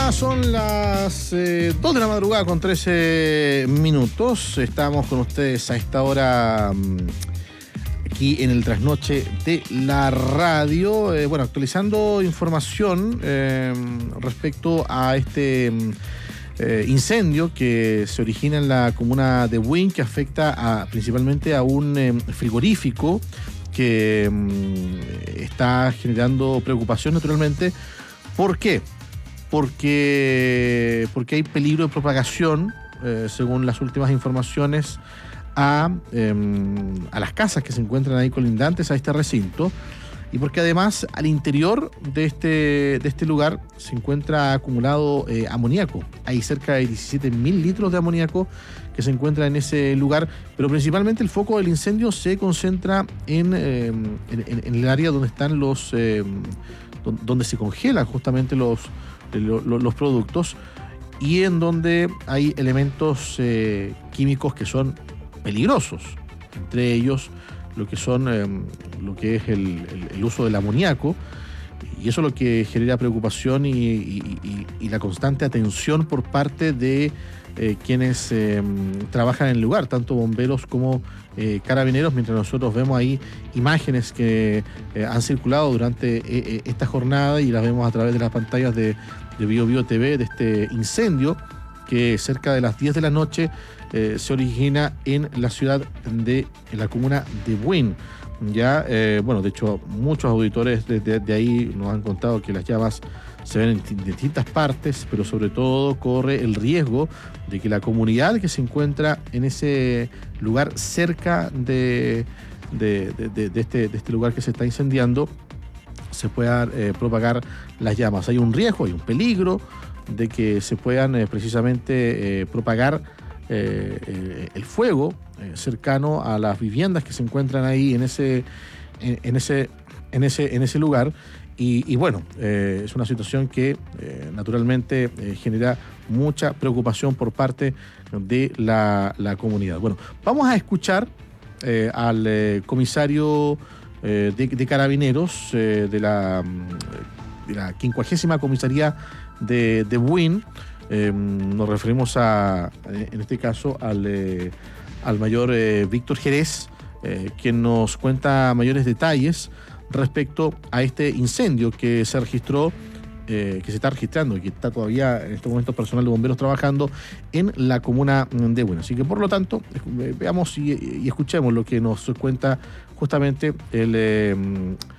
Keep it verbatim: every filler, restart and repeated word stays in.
Ya son las eh, dos de la madrugada con trece minutos. Estamos con ustedes a esta hora mmm, aquí en el trasnoche de la radio. Eh, bueno, actualizando información eh, respecto a este eh, incendio que se origina en la comuna de Buin, que afecta a, principalmente a un eh, frigorífico que eh, está generando preocupación naturalmente. ¿Por qué? Porque, porque hay peligro de propagación, eh, según las últimas informaciones, a, eh, a las casas que se encuentran ahí colindantes a este recinto, y porque además al interior de este, de este lugar se encuentra acumulado eh, amoníaco. Hay cerca de diecisiete mil litros de amoníaco que se encuentra en ese lugar, pero principalmente el foco del incendio se concentra en, eh, en, en el área donde están los, eh, donde se congelan justamente los los productos, y en donde hay elementos eh, químicos que son peligrosos, entre ellos lo que son eh, lo que es el, el, el uso del amoníaco, y eso es lo que genera preocupación y, y, y, y la constante atención por parte de eh, quienes eh, trabajan en el lugar, tanto bomberos como eh, carabineros, mientras nosotros vemos ahí imágenes que eh, han circulado durante eh, esta jornada y las vemos a través de las pantallas de de Bio Bio T V, de este incendio que cerca de las diez de la noche eh, se origina en la ciudad de, en la comuna de Buin. Ya, eh, bueno, de hecho, muchos auditores de, de, de ahí nos han contado que las llamas se ven en distintas partes, pero sobre todo corre el riesgo de que la comunidad que se encuentra en ese lugar cerca de, de, de, de, de, este, de este lugar que se está incendiando se puedan eh, propagar las llamas. Hay un riesgo, hay un peligro de que se puedan eh, precisamente eh, propagar eh, eh, el fuego eh, cercano a las viviendas que se encuentran ahí en ese, en, en ese, en ese, en ese lugar. Y, y bueno, eh, es una situación que eh, naturalmente eh, genera mucha preocupación por parte de la, la comunidad. Bueno, vamos a escuchar eh, al eh, comisario De, de carabineros eh, de la de la quincuagésima comisaría de, de Buin. Eh, nos referimos a, en este caso, al, eh, al mayor eh, Víctor Jerez, eh, quien nos cuenta mayores detalles respecto a este incendio que se registró, eh, que se está registrando y que está todavía en estos momentos personal de bomberos trabajando en la comuna de Buin. Así que, por lo tanto, veamos y, y escuchemos lo que nos cuenta justamente el, eh,